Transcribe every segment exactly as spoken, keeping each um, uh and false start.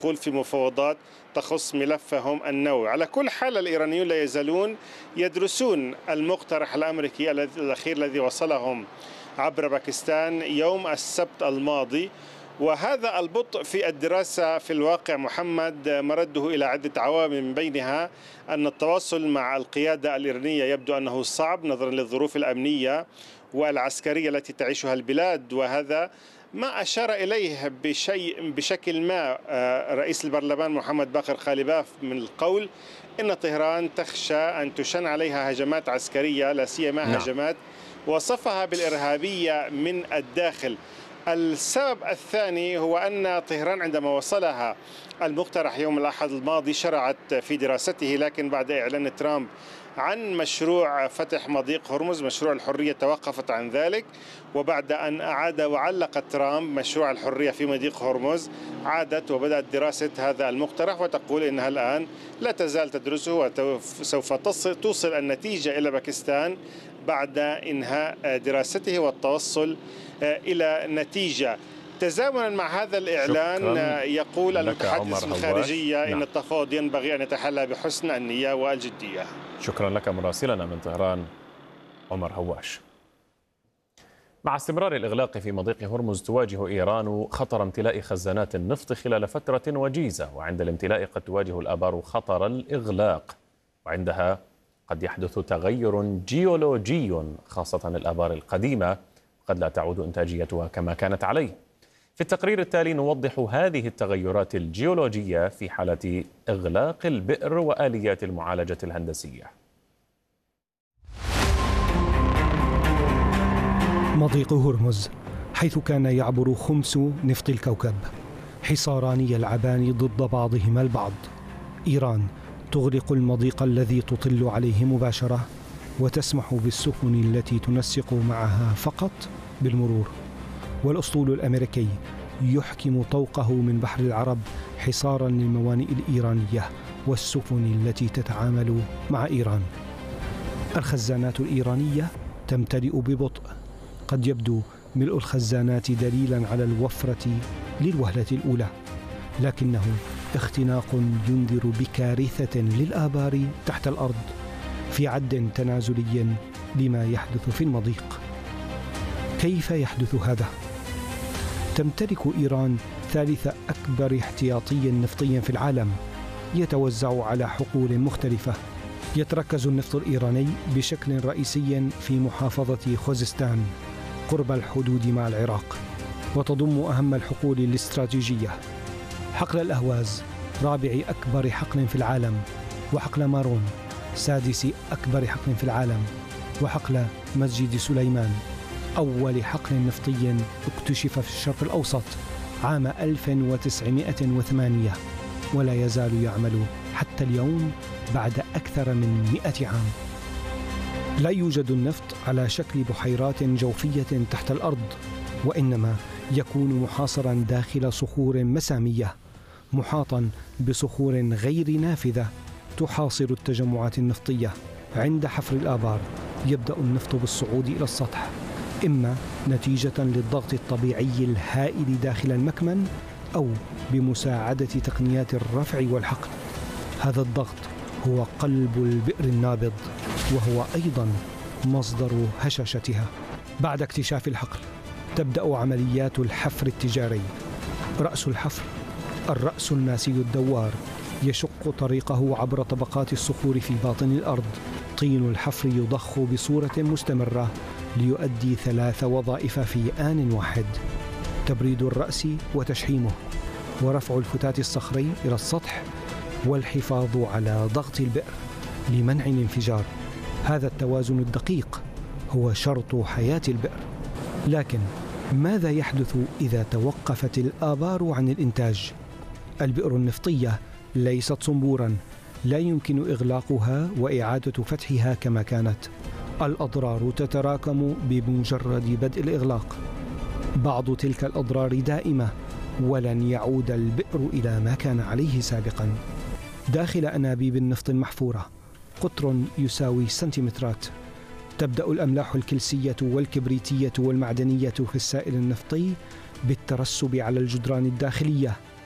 يدخل في مفاوضات تخص ملفهم النووي. على كل حال الإيرانيون لا يزالون يدرسون المقترح الأمريكي الأخير الذي وصلهم عبر باكستان يوم السبت الماضي، وهذا البطء في الدراسة في الواقع محمد مرده إلى عدة عوامل، من بينها أن التواصل مع القيادة الإيرانية يبدو أنه صعب نظرا للظروف الأمنية والعسكرية التي تعيشها البلاد، وهذا ما أشار إليه بشيء بشكل ما رئيس البرلمان محمد باقر خالباف من القول إن طهران تخشى أن تشن عليها هجمات عسكرية، لا سيما نعم. هجمات وصفها بالإرهابية من الداخل. السبب الثاني هو أن طهران عندما وصلها المقترح يوم الأحد الماضي شرعت في دراسته، لكن بعد إعلان ترامب عن مشروع فتح مضيق هرمز مشروع الحرية توقفت عن ذلك، وبعد أن أعاد وعلق ترامب مشروع الحرية في مضيق هرمز عادت وبدأت دراسة هذا المقترح، وتقول إنها الآن لا تزال تدرسه وسوف توصل النتيجة إلى باكستان بعد إنهاء دراسته والتوصل إلى نتيجة. تزامنا مع هذا الإعلان يقول المتحدث الخارجية إن التفاوض ينبغي أن يتحلى بحسن النية والجدية. شكرا لك مراسلنا من طهران عمر هواش. مع استمرار الإغلاق في مضيق هرمز تواجه إيران خطر امتلاء خزانات النفط خلال فترة وجيزة، وعند الامتلاء قد تواجه الآبار خطر الإغلاق، وعندها قد يحدث تغير جيولوجي خاصة الآبار القديمة قد لا تعود إنتاجيتها كما كانت عليه. في التقرير التالي نوضح هذه التغيرات الجيولوجية في حالة إغلاق البئر وآليات المعالجة الهندسية. مضيق هرمز حيث كان يعبر خمس نفط الكوكب، حصاران يلعبان ضد بعضهما البعض. إيران تغلق المضيق الذي تطل عليه مباشرة وتسمح بالسفن التي تنسق معها فقط بالمرور، والأسطول الأمريكي يحكم طوقه من بحر العرب حصارا للموانئ الإيرانية والسفن التي تتعامل مع إيران. الخزانات الإيرانية تمتلئ ببطء، قد يبدو ملء الخزانات دليلا على الوفرة للوهلة الأولى، لكنه اختناق ينذر بكارثة للآبار تحت الأرض في عد تنازلي لما يحدث في المضيق. كيف يحدث هذا؟ تمتلك إيران ثالث أكبر احتياطي نفطي في العالم يتوزع على حقول مختلفة. يتركز النفط الإيراني بشكل رئيسي في محافظة خوزستان قرب الحدود مع العراق، وتضم أهم الحقول الاستراتيجية: حقل الأهواز رابع أكبر حقل في العالم، وحقل مارون سادس أكبر حقل في العالم، وحقل مسجد سليمان أول حقل نفطي اكتشف في الشرق الأوسط عام ألف وتسعمائة وثمانية، ولا يزال يعمل حتى اليوم بعد أكثر من مئة عام. لا يوجد النفط على شكل بحيرات جوفية تحت الأرض، وإنما يكون محاصرا داخل صخور مسامية محاطا بصخور غير نافذة تحاصر التجمعات النفطية. عند حفر الآبار يبدأ النفط بالصعود إلى السطح، إما نتيجة للضغط الطبيعي الهائل داخل المكمن أو بمساعدة تقنيات الرفع والحقل. هذا الضغط هو قلب البئر النابض، وهو أيضا مصدر هشاشتها. بعد اكتشاف الحقل تبدأ عمليات الحفر التجاري. رأس الحفر الرأس الناسي الدوار يشق طريقه عبر طبقات الصخور في باطن الأرض. طين الحفر يضخ بصورة مستمرة ليؤدي ثلاث وظائف في آن واحد: تبريد الرأس وتشحيمه، ورفع الفتات الصخري إلى السطح، والحفاظ على ضغط البئر لمنع الانفجار. هذا التوازن الدقيق هو شرط حياة البئر. لكن ماذا يحدث إذا توقفت الآبار عن الإنتاج؟ البئر النفطية ليست صنبورا لا يمكن إغلاقها وإعادة فتحها كما كانت. الأضرار تتراكم بمجرد بدء الإغلاق. بعض تلك الأضرار دائمة، ولن يعود البئر إلى ما كان عليه سابقا. داخل أنابيب النفط المحفورة قطر يساوي سنتيمترات. تبدأ الأملاح الكلسية والكبريتية والمعدنية في السائل النفطي بالترسب على الجدران الداخلية،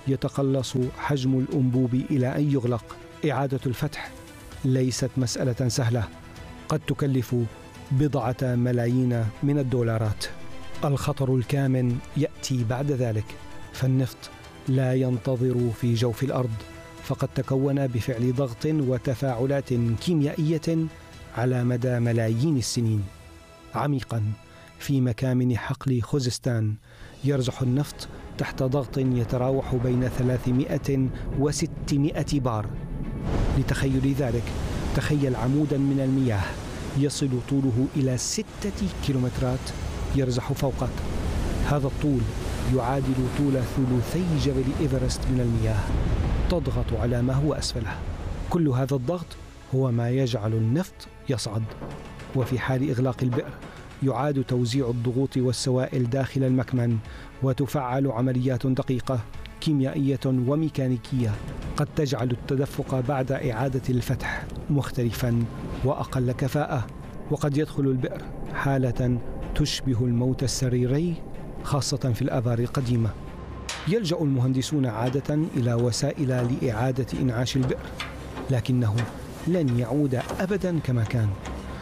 يتقلص حجم الأنبوب إلى أن يغلق. إعادة الفتح ليست مسألة سهلة، قد تكلف بضعة ملايين من الدولارات. الخطر الكامن يأتي بعد ذلك، فالنفط لا ينتظر في جوف الأرض، فقد تكون بفعل ضغط وتفاعلات كيميائية على مدى ملايين السنين. عميقا في مكامن حقل خوزستان يرزح النفط تحت ضغط يتراوح بين ثلاثمائة وستمائة بار. لتخيل ذلك، تخيل عمودا من المياه يصل طوله إلى ستة كيلومترات يرزح فوقك. هذا الطول يعادل طول ثلثي جبل إيفرست من المياه، تضغط على ما هو أسفله. كل هذا الضغط هو ما يجعل النفط يصعد. وفي حال إغلاق البئر يعاد توزيع الضغوط والسوائل داخل المكمن، وتفعل عمليات دقيقة كيميائية وميكانيكية قد تجعل التدفق بعد إعادة الفتح مختلفا وأقل كفاءة. وقد يدخل البئر حالة تشبه الموت السريري، خاصة في الآبار القديمة. يلجأ المهندسون عادة إلى وسائل لإعادة إنعاش البئر، لكنه لن يعود أبدا كما كان.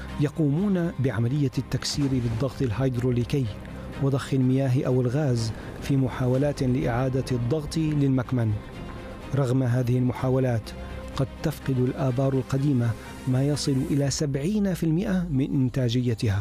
يقومون بعملية التكسير بالضغط الهيدروليكي وضخ المياه أو الغاز في محاولات لإعادة الضغط للمكمن. رغم هذه المحاولات قد تفقد الآبار القديمة ما يصل إلى سبعين بالمئة من إنتاجيتها.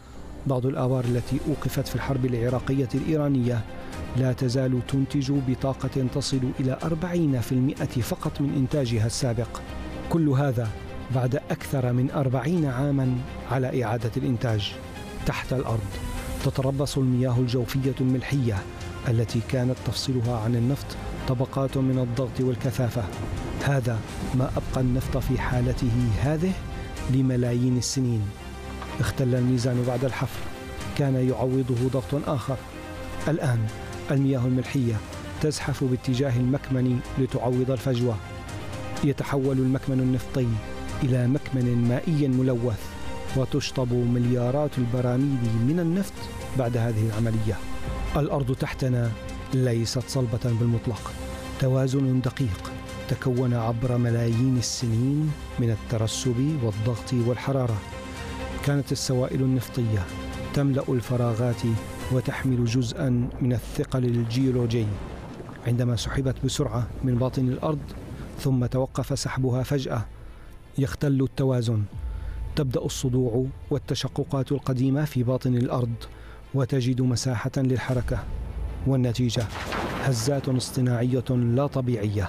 بعض الآبار التي أوقفت في الحرب العراقية الإيرانية لا تزال تنتج بطاقة تصل إلى أربعين بالمئة فقط من إنتاجها السابق. كل هذا بعد أكثر من أربعين عاما على إعادة الإنتاج. تحت الأرض تتربص المياه الجوفية الملحية التي كانت تفصلها عن النفط طبقات من الضغط والكثافة. هذا ما أبقى النفط في حالته هذه لملايين السنين. اختل الميزان بعد الحفر، كان يعوضه ضغط آخر. الآن المياه الملحية تزحف باتجاه المكمن لتعوض الفجوة. يتحول المكمن النفطي إلى مكمن مائي ملوث، وتشطب مليارات البراميل من النفط بعد هذه العملية. الأرض تحتنا ليست صلبة بالمطلق، توازن دقيق تكون عبر ملايين السنين من الترسب والضغط والحرارة. كانت السوائل النفطية تملأ الفراغات وتحمل جزءا من الثقل الجيولوجي. عندما سحبت بسرعة من باطن الأرض ثم توقف سحبها فجأة، يختل التوازن. تبدأ الصدوع والتشققات القديمة في باطن الأرض، وتجد مساحة للحركة، والنتيجة هزات اصطناعية لا طبيعية.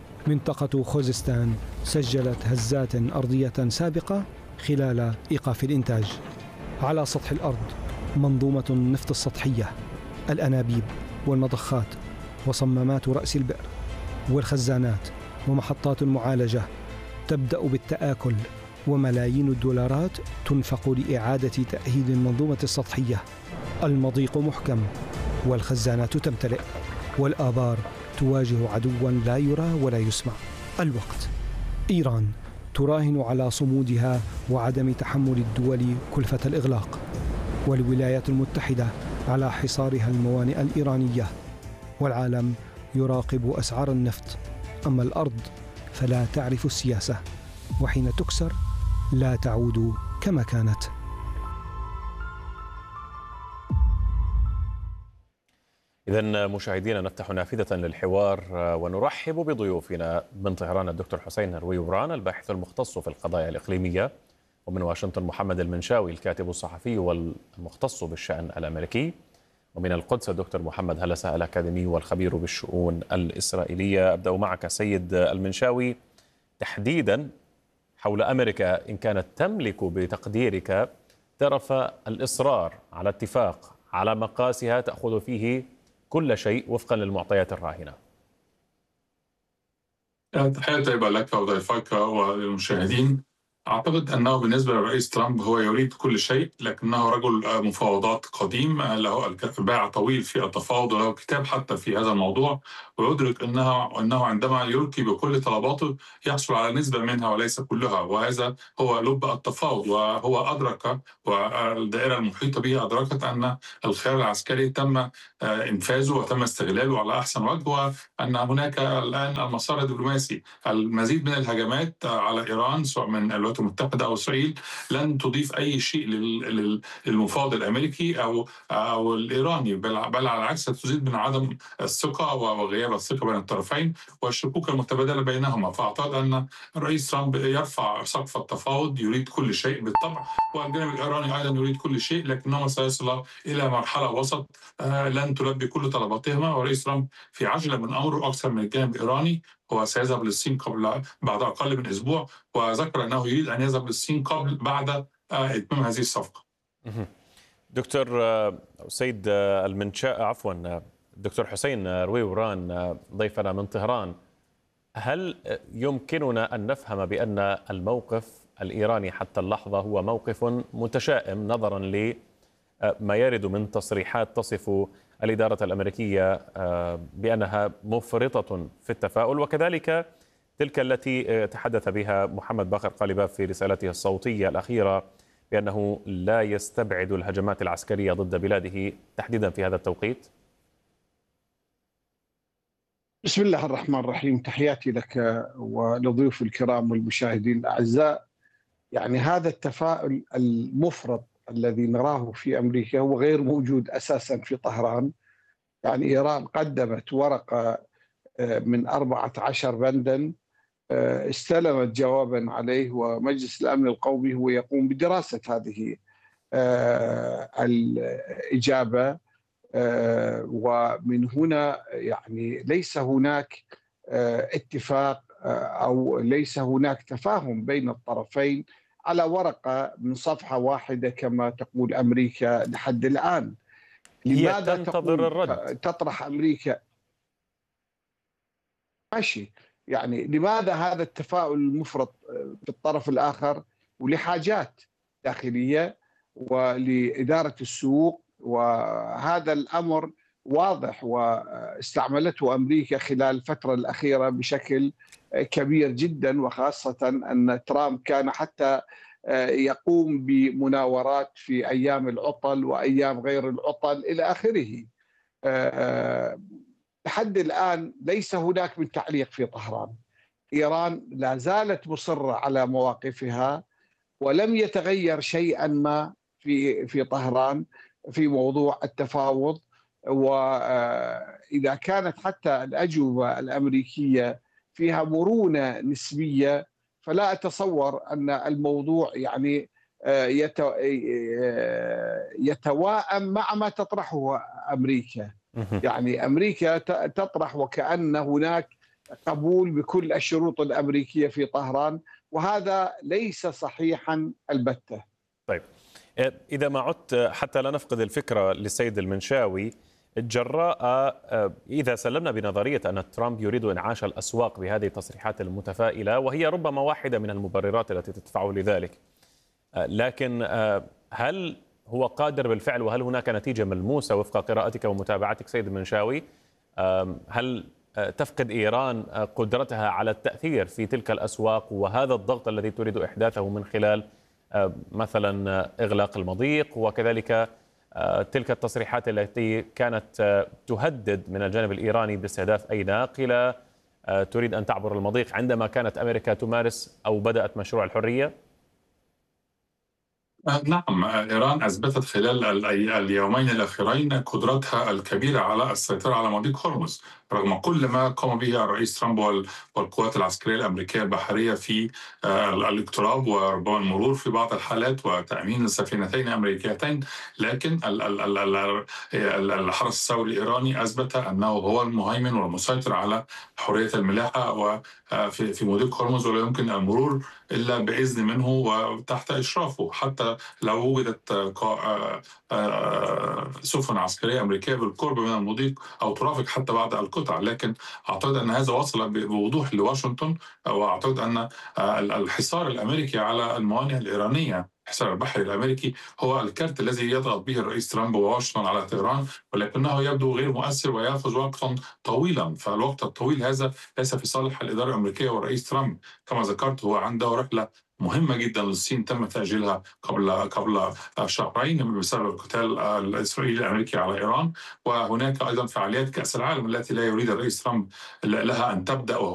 منطقة خوزستان سجلت هزات أرضية سابقة خلال إيقاف الإنتاج. على سطح الأرض منظومة النفط السطحية، الأنابيب والمضخات وصمامات رأس البئر والخزانات ومحطات المعالجة تبدأ بالتآكل، وملايين الدولارات تنفق لإعادة تأهيل المنظومة السطحية. المضيق محكم والخزانات تمتلئ، والآبار تواجه عدوا لا يرى ولا يسمع. الوقت. إيران تراهن على صمودها وعدم تحمل الدول كلفة الإغلاق، والولايات المتحدة على حصارها الموانئ الإيرانية، والعالم يراقب أسعار النفط. أما الأرض فلا تعرف السياسة، وحين تكسر لا تعود كما كانت. إذن مشاهدينا نفتح نافذة للحوار ونرحب بضيوفنا من طهران الدكتور حسين هروي-وران الباحث المختص في القضايا الإقليمية، ومن واشنطن محمد المنشاوي الكاتب الصحفي والمختص بالشأن الأمريكي، ومن القدس الدكتور محمد هلسة الأكاديمي والخبير بالشؤون الإسرائيلية. أبدأ معك سيد المنشاوي تحديدا حول أمريكا، إن كانت تملك بتقديرك طرف الإصرار على اتفاق على مقاسها تأخذ فيه كل شيء وفقا للمعطيات الراهنة. تحية طيبة لك وضيفك وللمشاهدين. أعتقد أنه بالنسبة للرئيس ترامب هو يريد كل شيء، لكنه رجل مفاوضات قديم، له باع طويل في التفاوض وله كتاب حتى في هذا الموضوع، ويدرك أنه أنه عندما يلقي بكل طلباته يحصل على نسبة منها وليس كلها، وهذا هو لب التفاوض. وهو أدرك والدائرة المحيطة به أدركت أن الخيار العسكري تم إنفاذه وتم استغلاله على أحسن وجه، وأن هناك الآن المسار الدبلوماسي. المزيد من الهجمات على إيران سواء من الولايات المتحدة أو إسرائيل لن تضيف أي شيء للمفاوض الأمريكي أو أو الإيراني، بل بل على العكس تزيد من عدم الثقة وغياب الثقة بين الطرفين والشكوك المتبادلة بينهما. فأعتقد أن الرئيس ترامب يرفع سقف التفاوض، يريد كل شيء بالطبع، والجانب الإيراني أيضا يريد كل شيء، لكنهما سيصل إلى مرحلة وسط لن تلبي كل طلباتهما. ورئيس ترامب في عجلة من أمره أكثر من الجانب الإيراني. هو سيذهب للصين قبل بعد أقل من أسبوع، وذكر أنه يريد أن يذهب للصين قبل بعد إتمام هذه الصفقة. دكتور سيد المنشاء عفوا دكتور حسين رويوران ضيفنا من طهران، هل يمكننا أن نفهم بأن الموقف الإيراني حتى اللحظة هو موقف متشائم نظرا لما يرد من تصريحات تصف الإدارة الأمريكية بأنها مفرطة في التفاؤل، وكذلك تلك التي تحدث بها محمد باقر قالباف في رسالته الصوتية الأخيرة بأنه لا يستبعد الهجمات العسكرية ضد بلاده تحديدا في هذا التوقيت؟ بسم الله الرحمن الرحيم، تحياتي لك ولضيوف الكرام والمشاهدين الأعزاء. يعني هذا التفاؤل المفرط الذي نراه في أمريكا هو غير موجود أساسا في طهران. يعني إيران قدمت ورقة من أربعة عشر بندا استلمت جوابا عليه، ومجلس الأمن القومي هو يقوم بدراسة هذه الإجابة. ومن هنا يعني ليس هناك اتفاق أو ليس هناك تفاهم بين الطرفين على ورقة من صفحة واحدة كما تقول أمريكا لحد الآن. لماذا تنتظر الرد؟ تطرح أمريكا ماشي، يعني لماذا هذا التفاؤل المفرط في الطرف الآخر؟ ولحاجات داخلية ولإدارة السوق، وهذا الأمر واضح واستعملته أمريكا خلال الفترة الأخيرة بشكل كبير جدا، وخاصة أن ترامب كان حتى يقوم بمناورات في أيام العطل وأيام غير العطل إلى آخره. لحد الآن ليس هناك من تعليق في طهران. إيران لا زالت مصرة على مواقفها ولم يتغير شيئا ما في في طهران في موضوع التفاوض. وإذا كانت حتى الأجوبة الأمريكية فيها مرونة نسبية، فلا أتصور أن الموضوع يعني يتواءم مع ما تطرحه أمريكا. يعني أمريكا تطرح وكأن هناك قبول بكل الشروط الأمريكية في طهران، وهذا ليس صحيحا البتة. طيب، إذا ما عدت حتى لا نفقد الفكرة للسيد المنشاوي، جراء إذا سلمنا بنظرية أن ترامب يريد إنعاش الأسواق بهذه التصريحات المتفائلة، وهي ربما واحدة من المبررات التي تدفعه لذلك، لكن هل هو قادر بالفعل، وهل هناك نتيجة ملموسة وفق قراءتك ومتابعتك سيد المنشاوي؟ هل تفقد إيران قدرتها على التأثير في تلك الأسواق وهذا الضغط الذي تريد إحداثه من خلال مثلا إغلاق المضيق، وكذلك تلك التصريحات التي كانت تهدد من الجانب الإيراني باستهداف أي ناقلة تريد أن تعبر المضيق عندما كانت أمريكا تمارس أو بدأت مشروع الحرية؟ نعم، إيران أثبتت خلال اليومين الأخيرين قدرتها الكبيرة على السيطرة على مضيق هرمز رغم كل ما قام به الرئيس ترامب والقوات العسكرية الأمريكية البحرية في الاقتراب وربما المرور في بعض الحالات وتأمين السفينتين الأمريكيتين. لكن الحرس الثوري الإيراني أثبت أنه هو المهيمن والمسيطر على حرية الملاحة وفي مضيق هرمز، ولا يمكن المرور إلا بإذن منه وتحت إشرافه. حتى لو وجدت سفن عسكرية أمريكية بالقرب من المضيق أو ترافق حتى بعد قطع، لكن أعتقد أن هذا وصل بوضوح لواشنطن، وأعتقد أن الحصار الأمريكي على الموانئ الإيرانية، الحصار البحري الأمريكي، هو الكارت الذي يضغط به الرئيس ترامب وواشنطن على طهران، ولكنه يبدو غير مؤثر ويأخذ وقتا طويلا. فالوقت الطويل هذا ليس في صالح الإدارة الأمريكية والرئيس ترامب. كما ذكرت هو عنده رحلة مهمة جدا للصين تم تأجيلها قبل قبل شهرين بسبب القتال الإسرائيلي الأمريكي على إيران، وهناك أيضا فعاليات كأس العالم التي لا يريد الرئيس ترامب لها أن تبدأ.